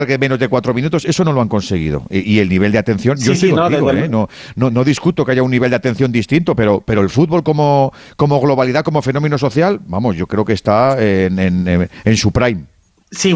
que menos de 4 minutos, eso no lo han conseguido. Y el nivel de atención, yo estoy contigo, no discuto que haya un nivel de atención distinto, pero el fútbol como globalidad, como fenómeno social, vamos, yo creo que está en su prime. Sí,